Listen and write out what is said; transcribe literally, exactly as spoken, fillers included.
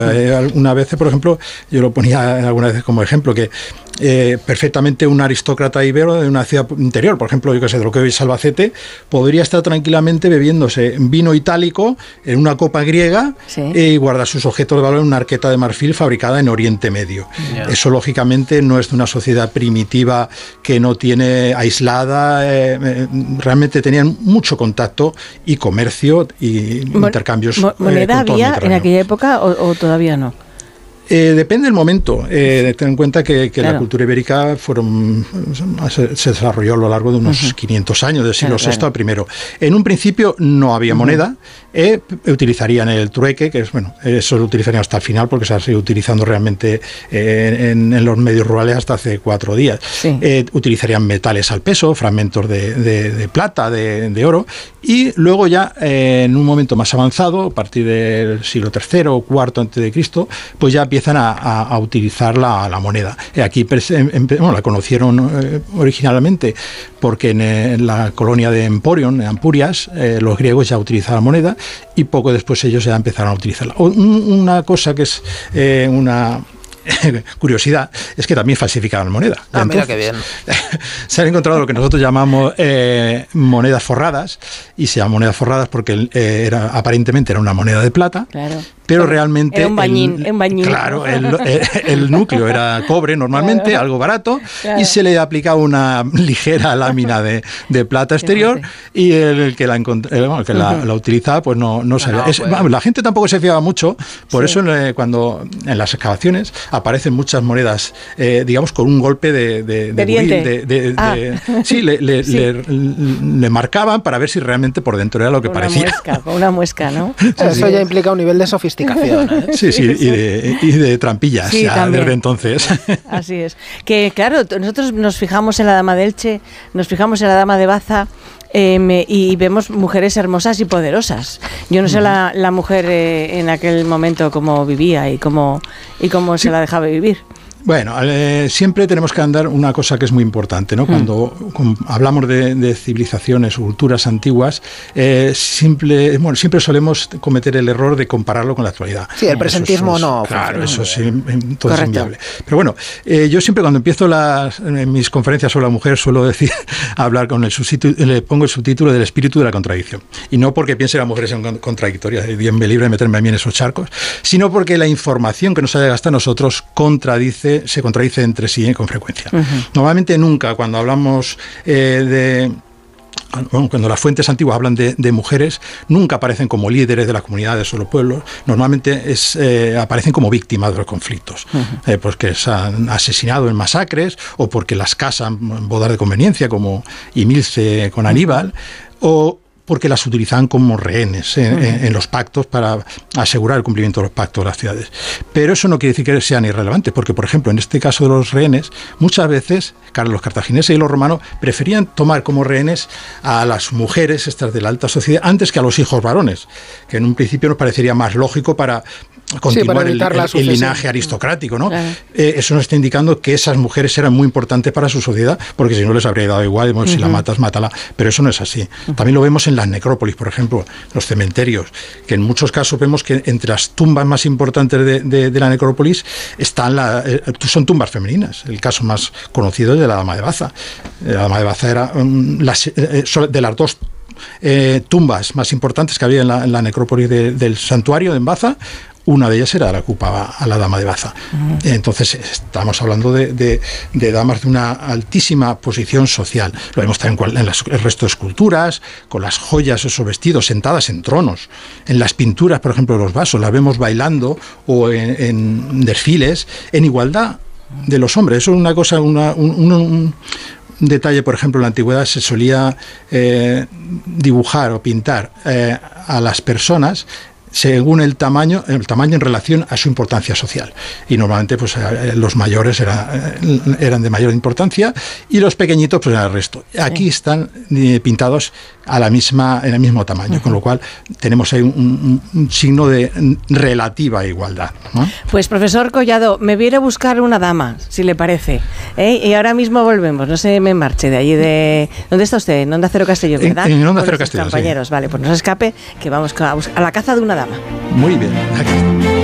Eh, una vez, por ejemplo, yo lo ponía alguna vez como ejemplo, que eh, perfectamente un aristócrata ibero de una ciudad interior, por ejemplo, yo que sé, de lo que hoy es Albacete, podría estar tranquilamente bebiéndose vino itálico en una copa griega, sí, y guardar sus objetos de valor en una arqueta de marfil fabricada en Oriente Medio. Yeah. Eso, lógicamente, no es de una sociedad primitiva que no tiene aislada, eh, eh, realmente tenían mucho contacto y comercio y Mon- intercambios. Mo- ¿Moneda eh, había en aquella época o, o todavía no? Eh, depende del momento. Eh, ten en cuenta que, que claro, la cultura ibérica fueron, se, se desarrolló a lo largo de unos uh-huh. quinientos años, del siglo claro, sexto al primero. En un principio no había uh-huh. moneda, eh, utilizarían el trueque, que es bueno, eso lo utilizarían hasta el final porque se ha seguido utilizando realmente eh, en, en los medios rurales hasta hace cuatro días. Sí. Eh, utilizarían metales al peso, fragmentos de, de, de plata, de, de oro, y luego ya eh, en un momento más avanzado, a partir del siglo tercero o cuarto antes de Cristo, pues ya empiezan a, a, a utilizar la, la moneda. Aquí en, bueno, la conocieron eh, originalmente porque en, en la colonia de Emporion, en Ampurias, eh, los griegos ya utilizaban moneda y poco después ellos ya empezaron a utilizarla. Un, una cosa que es eh, una curiosidad es que también falsificaban moneda. Ah, entonces, mira qué bien. Se han encontrado lo que nosotros llamamos eh, monedas forradas, y se llaman monedas forradas porque eh, era, aparentemente era una moneda de plata, claro, pero realmente era un bañín, el, un bañín. Claro, el, el, el núcleo era cobre normalmente, claro, algo barato, claro, y se le aplicaba una ligera lámina de, de plata exterior, y el, el que, la, el, el que la, uh-huh. la utilizaba pues no, no sabía. No, es, pues. La gente tampoco se fiaba mucho, por sí. eso eh, cuando en las excavaciones aparecen muchas monedas, eh, digamos, con un golpe de, de, de, de buril, de, de, ah. de sí, le, le, sí. Le, le marcaban para ver si realmente por dentro era lo que una parecía. Muesca, con una muesca, ¿no? Eso ya implica un nivel de sofisticación, ¿eh? Sí, sí, y de, y de trampillas, sí, ya, desde entonces. Así es. Que claro, nosotros nos fijamos en la dama de Elche, nos fijamos en la dama de Baza, Eh, y vemos mujeres hermosas y poderosas. Yo no sé la, la mujer eh, en aquel momento cómo vivía y cómo, y cómo sí. se la dejaba vivir. Bueno, eh, siempre tenemos que andar una cosa que es muy importante, ¿no? Cuando, mm. cuando hablamos de, de civilizaciones o culturas antiguas, eh, simple, bueno, siempre solemos cometer el error de compararlo con la actualidad. Sí, el presentismo eso es, no. Claro, eso es, todo es inviable. Pero bueno, eh, yo siempre cuando empiezo las, en mis conferencias sobre la mujer suelo decir, hablar con el subtítulo, le pongo el subtítulo del espíritu de la contradicción. Y no porque piense que las mujeres son contradictorias, Dios me libre de meterme a mí en esos charcos, sino porque la información que nos haya hasta nosotros contradice se contradice entre sí eh, con frecuencia. Uh-huh. Normalmente nunca, cuando hablamos eh, de... Bueno, cuando las fuentes antiguas hablan de, de mujeres, nunca aparecen como líderes de las comunidades o los pueblos, normalmente es, eh, aparecen como víctimas de los conflictos, uh-huh. eh, porque se han asesinado en masacres o porque las casan en bodas de conveniencia, como Imilce con Aníbal, uh-huh. o porque las utilizaban como rehenes en, uh-huh. en, en los pactos para asegurar el cumplimiento de los pactos de las ciudades. Pero eso no quiere decir que sean irrelevantes, porque, por ejemplo, en este caso de los rehenes, muchas veces los cartagineses y los romanos preferían tomar como rehenes a las mujeres estas de la alta sociedad antes que a los hijos varones, que en un principio nos parecería más lógico para continuar sí, para el, el, el linaje aristocrático, ¿no? Claro. Eh, eso nos está indicando que esas mujeres eran muy importantes para su sociedad, porque si no les habría dado igual, bueno, uh-huh. si la matas, mátala, pero eso no es así. Uh-huh. También lo vemos en las necrópolis, por ejemplo, los cementerios, que en muchos casos vemos que entre las tumbas más importantes de, de, de la necrópolis están la, eh, son tumbas femeninas. El caso más conocido es de la dama de Baza. La dama de Baza era um, las, eh, de las dos eh, tumbas más importantes que había en la, en la necrópolis de, del santuario en Baza. Una de ellas era la que ocupaba a la dama de Baza. Uh-huh. Entonces estamos hablando de, de, de damas de una altísima posición social. Lo vemos también en las, el resto de esculturas, con las joyas, esos vestidos, sentadas en tronos. En las pinturas, por ejemplo, de los vasos, las vemos bailando o en, en desfiles en igualdad de los hombres. Eso es una cosa, una, un, un, un detalle, por ejemplo, en la antigüedad se solía eh, dibujar o pintar eh, a las personas según el tamaño, el tamaño en relación a su importancia social. Y normalmente pues los mayores era, eran de mayor importancia y los pequeñitos pues eran el resto. Aquí sí. están pintados a la misma, en el mismo tamaño, uh-huh. con lo cual tenemos ahí un, un, un signo de relativa igualdad, ¿no? Pues profesor Collado, me voy a ir a buscar una dama, si le parece, ¿eh? Y ahora mismo volvemos, no se me marche de allí de... ¿Dónde está usted? En Onda Cero Castellón, ¿verdad? En, en Onda Cero Castellón, compañeros, sí. Vale, pues no se escape, que vamos a, buscar, a la caza de una dama. Muy bien, aquí está.